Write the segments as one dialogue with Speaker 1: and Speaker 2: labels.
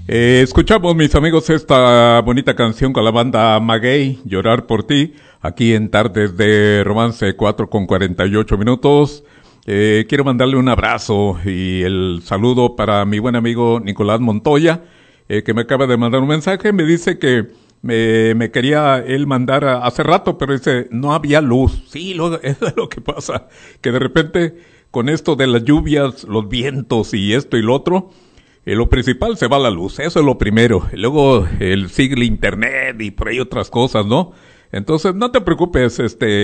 Speaker 1: Escuchamos, mis amigos, esta bonita canción con la banda Maguey, Llorar por ti, aquí en Tardes de Romance, 4:48. Quiero mandarle un abrazo y el saludo para mi buen amigo Nicolás Montoya, que me acaba de mandar un mensaje. Me dice que me quería él mandar hace rato, pero dice, no había luz. Sí, eso es lo que pasa, que de repente con esto de las lluvias, los vientos y esto y lo otro, lo principal se va la luz, eso es lo primero. Luego sigue el internet y por ahí otras cosas, ¿no? Entonces no te preocupes,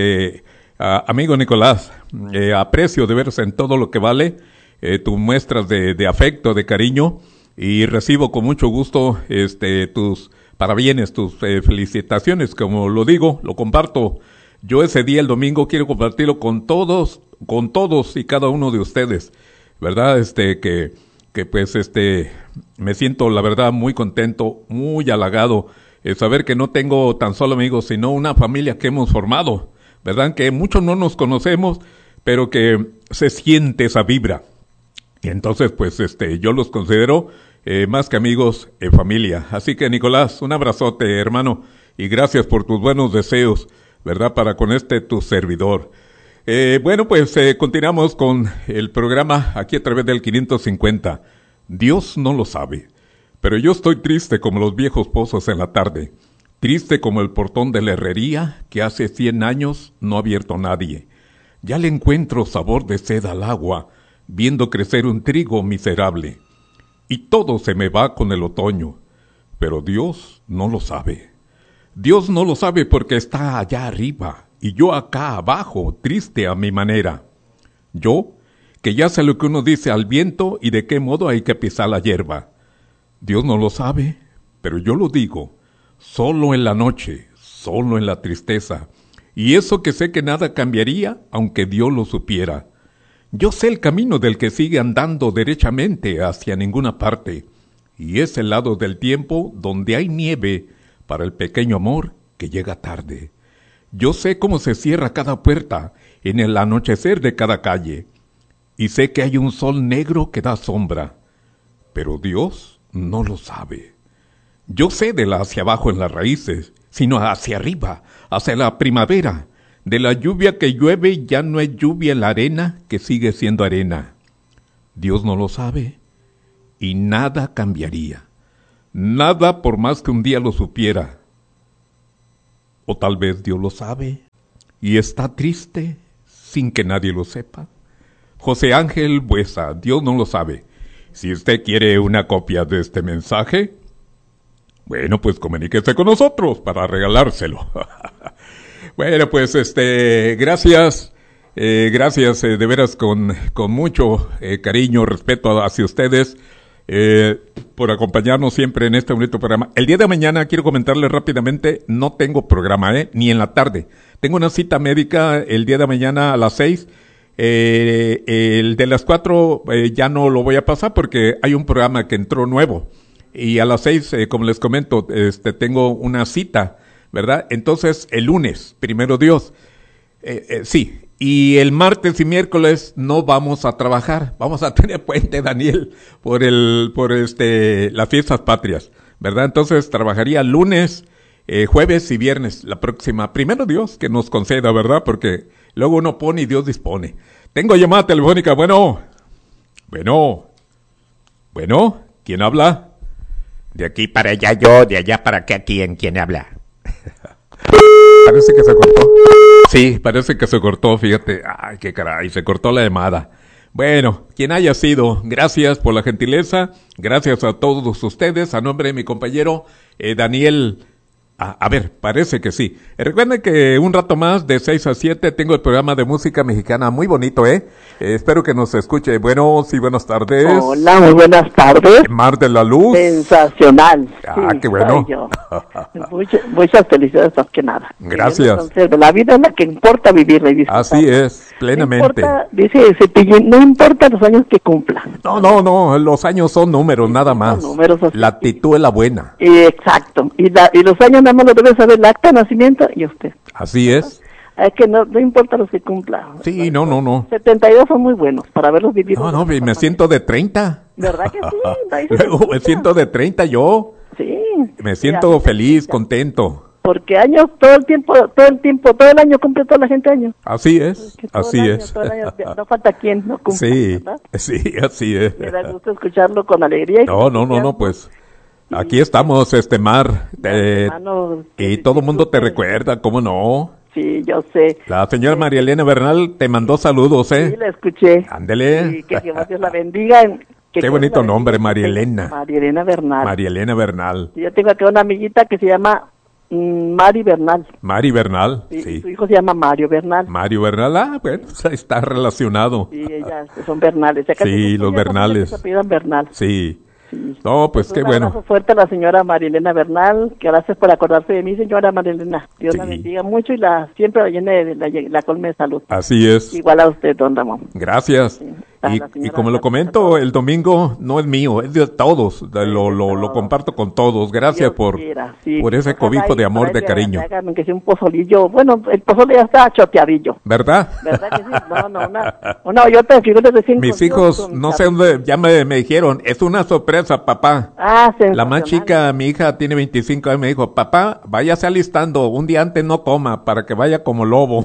Speaker 1: amigo Nicolás, aprecio de veras en todo lo que vale tus muestras de afecto, de cariño, y recibo con mucho gusto tus parabienes, tus felicitaciones, como lo digo, lo comparto. Yo ese día, el domingo, quiero compartirlo con todos y cada uno de ustedes, ¿verdad? Que pues me siento la verdad muy contento, muy halagado, saber que no tengo tan solo amigos, sino una familia que hemos formado, ¿verdad? Que muchos no nos conocemos, pero que se siente esa vibra. Y entonces pues yo los considero más que amigos, familia. Así que Nicolás, un abrazote, hermano, y gracias por tus buenos deseos, ¿verdad? Para con tu servidor. Bueno, pues continuamos con el programa aquí a través del 550. Dios no lo sabe, pero yo estoy triste como los viejos pozos en la tarde, triste como el portón de la herrería que hace 100 años no ha abierto nadie. Ya le encuentro sabor de sed al agua, viendo crecer un trigo miserable. Y todo se me va con el otoño, pero Dios no lo sabe. Dios no lo sabe porque está allá arriba, y yo acá abajo, triste a mi manera. Yo, que ya sé lo que uno dice al viento y de qué modo hay que pisar la hierba. Dios no lo sabe, pero yo lo digo, solo en la noche, solo en la tristeza. Y eso que sé que nada cambiaría, aunque Dios lo supiera. Yo sé el camino del que sigue andando derechamente hacia ninguna parte, y es el lado del tiempo donde hay nieve para el pequeño amor que llega tarde. Yo sé cómo se cierra cada puerta en el anochecer de cada calle, y sé que hay un sol negro que da sombra, pero Dios no lo sabe. Yo sé de la hacia abajo en las raíces, sino hacia arriba, hacia la primavera, de la lluvia que llueve ya no es lluvia en la arena que sigue siendo arena. Dios no lo sabe, y nada cambiaría, nada por más que un día lo supiera. O tal vez Dios lo sabe y está triste sin que nadie lo sepa. José Ángel Buesa, Dios no lo sabe. Si usted quiere una copia de este mensaje, bueno, pues comuníquese con nosotros para regalárselo. Bueno, pues gracias de veras con mucho cariño, respeto hacia ustedes. Por acompañarnos siempre en este bonito programa. El día de mañana quiero comentarles rápidamente, no tengo programa, ni en la tarde. Tengo una cita médica el día de mañana a las 6. El de las 4 ya no lo voy a pasar porque hay un programa que entró nuevo. Y a las 6, como les comento, tengo una cita, ¿verdad? Entonces, el lunes, primero Dios, sí. Y el martes y miércoles no vamos a trabajar. Vamos a tener puente, Daniel, por las fiestas patrias, ¿verdad? Entonces trabajaría lunes, jueves y viernes la próxima. Primero Dios que nos conceda, ¿verdad? Porque luego uno pone y Dios dispone. Tengo llamada telefónica. Bueno, ¿quién habla?
Speaker 2: De aquí para allá yo, de allá para acá, ¿quién habla?
Speaker 1: Parece que se cortó. Sí, parece que se cortó, fíjate. Ay, qué caray, se cortó la llamada. Bueno, quien haya sido, gracias por la gentileza, gracias a todos ustedes, a nombre de mi compañero Daniel. A ver, parece que sí. Recuerden que un rato más, de 6 a 7, tengo el programa de música mexicana muy bonito, espero que nos escuche. Bueno, sí, buenas tardes.
Speaker 3: Hola, muy buenas tardes.
Speaker 1: Mar de la Luz.
Speaker 3: Sensacional.
Speaker 1: Ah, sí, qué bueno.
Speaker 3: Muchas felicidades, más que nada.
Speaker 1: Gracias.
Speaker 3: La vida es la que importa vivirla y disfrutar.
Speaker 1: Así es, plenamente.
Speaker 3: No importa, dice Cepillín, no importa los años que cumpla.
Speaker 1: No, los años son números, nada más.
Speaker 3: Son números,
Speaker 1: la actitud es la buena.
Speaker 3: Exacto. Y los años nada más lo debe saber el acta de nacimiento y usted.
Speaker 1: Así es.
Speaker 3: Es que no importa los que cumpla.
Speaker 1: Sí, no.
Speaker 3: 72 son muy buenos para verlos vivir.
Speaker 1: No, me siento de 30.
Speaker 3: ¿Verdad que sí? Ahí se
Speaker 1: Luego me
Speaker 3: escucha.
Speaker 1: siento de 30 yo.
Speaker 3: Sí.
Speaker 1: Me siento feliz, contento.
Speaker 3: Porque años, todo el año cumple toda la gente años.
Speaker 1: Así es,
Speaker 3: Que todo
Speaker 1: así
Speaker 3: el año,
Speaker 1: es.
Speaker 3: todo el año, no falta quien no cumpla,
Speaker 1: Sí,
Speaker 3: ¿verdad?
Speaker 1: sí, así es.
Speaker 3: Me da gusto escucharlo con alegría. Y
Speaker 1: No,
Speaker 3: con
Speaker 1: no, no, no,
Speaker 3: entusiasmo.
Speaker 1: pues aquí estamos, Mar.
Speaker 3: Hermano,
Speaker 1: Y
Speaker 3: que
Speaker 1: todo el mundo te
Speaker 3: disfrute.
Speaker 1: recuerda, ¿cómo no?
Speaker 3: Sí, yo sé.
Speaker 1: La señora María Elena Bernal te mandó saludos,
Speaker 3: Sí, la escuché.
Speaker 1: Ándele.
Speaker 3: Y que Jehová Dios la bendiga.
Speaker 1: Qué
Speaker 3: Dios
Speaker 1: bonito
Speaker 3: la bendiga,
Speaker 1: nombre,
Speaker 3: que
Speaker 1: María
Speaker 3: tenga-
Speaker 1: Elena.
Speaker 3: María Elena Bernal.
Speaker 1: María Elena Bernal.
Speaker 3: Y yo tengo aquí una amiguita que se llama Mari Bernal.
Speaker 1: Mari Bernal,
Speaker 3: Y
Speaker 1: sí.
Speaker 3: su hijo se llama Mario Bernal.
Speaker 1: Mario Bernal, bueno, pues, está relacionado.
Speaker 3: Sí, ellas son Bernales. Acá
Speaker 1: Sí,
Speaker 3: tengo
Speaker 1: los
Speaker 3: muchas
Speaker 1: Bernales.
Speaker 3: familias que se apellidan Bernal.
Speaker 1: Sí.
Speaker 3: Sí.
Speaker 1: No, pues qué
Speaker 3: Un
Speaker 1: bueno.
Speaker 3: abrazo fuerte a la señora María Elena Bernal, que gracias por acordarse de mí, señora María Elena. Dios la
Speaker 1: Sí.
Speaker 3: bendiga mucho y siempre la llene la colme de salud.
Speaker 1: Así es.
Speaker 3: Igual a usted, don Ramón.
Speaker 1: Gracias.
Speaker 3: A
Speaker 1: Y,
Speaker 3: la
Speaker 1: y
Speaker 3: señora
Speaker 1: como lo
Speaker 3: Bernal,
Speaker 1: comento, el domingo no es mío, es de todos. Lo comparto con todos. Gracias
Speaker 3: Dios
Speaker 1: por
Speaker 3: quiera, sí.
Speaker 1: ese
Speaker 3: Ojalá
Speaker 1: cobijo
Speaker 3: y
Speaker 1: de amor,
Speaker 3: por ahí
Speaker 1: de cariño.
Speaker 3: le hagan que sea un pozolillo. Bueno, el pozole ya está choteadillo.
Speaker 1: ¿Verdad?
Speaker 3: ¿Verdad que sí? No, una hoyota de figuras de 5.
Speaker 1: Mis hijos, no sé dónde, ya me dijeron, es una sorpresa, papá.
Speaker 3: Ah,
Speaker 1: La más chica, mi hija, tiene 25 años, me dijo, papá, váyase alistando, un día antes no coma, para que vaya como lobo.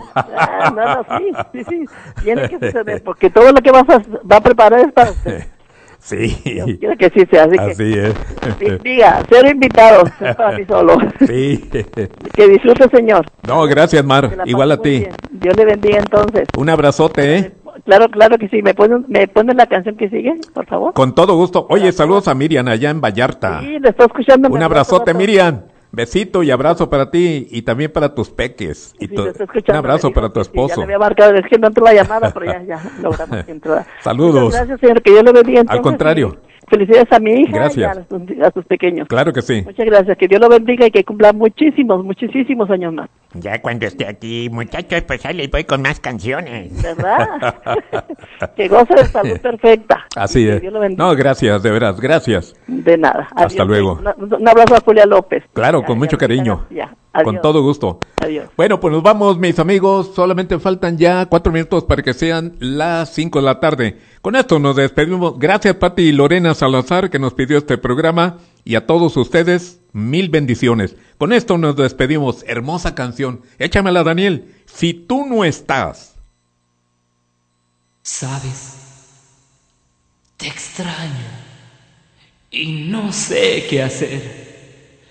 Speaker 3: Sí. Tiene que suceder, porque todo lo que va a preparar es para usted.
Speaker 1: Sí,
Speaker 3: Quiero que sí sea, así
Speaker 1: así
Speaker 3: que...
Speaker 1: es.
Speaker 3: Diga, 0 invitados, es para mí solo.
Speaker 1: Sí.
Speaker 3: Que disfrute, señor.
Speaker 1: No, gracias,
Speaker 3: Que
Speaker 1: Mar,
Speaker 3: la pase
Speaker 1: igual a
Speaker 3: muy
Speaker 1: ti.
Speaker 3: bien. Dios le bendiga entonces.
Speaker 1: Un abrazote, ¿eh?
Speaker 3: Claro que sí. ¿Me ponen la canción que sigue, por favor?
Speaker 1: Con todo gusto. Oye, saludos a Miriam allá en Vallarta.
Speaker 3: Sí, le estoy escuchando.
Speaker 1: Un abrazote, Miriam. Besito y abrazo para ti y también para tus peques. Y
Speaker 3: Sí, le estoy escuchando.
Speaker 1: un abrazo
Speaker 3: Me dijo
Speaker 1: para tu
Speaker 3: que sí,
Speaker 1: esposo.
Speaker 3: ya le había marcado, es que no entró la llamada, pero ya logramos que entrara.
Speaker 1: Saludos.
Speaker 3: Muchas gracias, señor, que Dios le bendiga entonces.
Speaker 1: Al contrario.
Speaker 3: Felicidades a mi hija
Speaker 1: Gracias.
Speaker 3: y a sus pequeños.
Speaker 1: Claro que sí.
Speaker 3: Muchas gracias, que Dios lo bendiga y que cumpla muchísimos años más.
Speaker 2: Ya cuando esté aquí, muchachos, pues ahí les voy con más canciones.
Speaker 3: ¿Verdad? Que goce de salud perfecta.
Speaker 1: Así
Speaker 3: Que
Speaker 1: es.
Speaker 3: Dios lo bendiga.
Speaker 1: No, gracias, de veras, gracias.
Speaker 3: De nada.
Speaker 1: Hasta luego.
Speaker 3: Un abrazo a Julia López.
Speaker 1: Claro,
Speaker 3: Ya,
Speaker 1: con mucho cariño.
Speaker 3: Ya.
Speaker 1: Con
Speaker 3: Adiós.
Speaker 1: todo gusto.
Speaker 3: Adiós.
Speaker 1: Bueno, pues nos vamos, mis amigos. Solamente faltan ya 4 minutos para que sean las 5 de la tarde. Con esto nos despedimos. Gracias, Pati y Lorena Salazar, que nos pidió este programa. Y a todos ustedes, 1000 bendiciones. Con esto nos despedimos. Hermosa canción. Échamela, Daniel. Si tú no estás.
Speaker 4: Sabes, te extraño y no sé qué hacer.